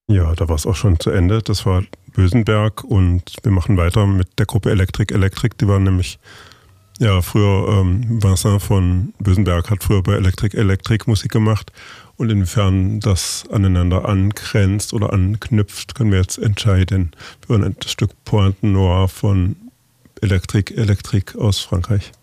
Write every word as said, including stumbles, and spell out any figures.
Ja, da war es auch schon zu Ende. Das war Bösenberg und wir machen weiter mit der Gruppe Elektrik Elektrik. Die waren nämlich, ja, früher, ähm, Vincent von Bösenberg hat früher bei Elektrik Elektrik Musik gemacht. Und inwiefern das aneinander angrenzt oder anknüpft, können wir jetzt entscheiden. Wir hören ein Stück Pointe Noire von Elektrik Elektrik aus Frankreich.